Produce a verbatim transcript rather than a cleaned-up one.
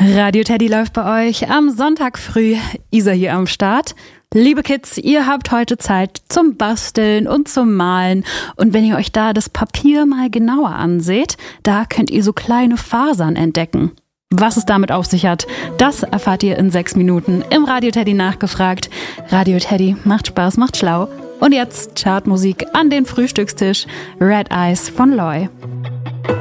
Radio Teddy läuft bei euch am Sonntag früh. Isa hier am Start. Liebe Kids, ihr habt heute Zeit zum Basteln und zum Malen. Und wenn ihr euch da das Papier mal genauer anseht, da könnt ihr so kleine Fasern entdecken. Was es damit auf sich hat, das erfahrt ihr in sechs Minuten im Radio Teddy nachgefragt. Radio Teddy macht Spaß, macht schlau. Und jetzt Chartmusik an den Frühstückstisch. Red Eyes von Loy.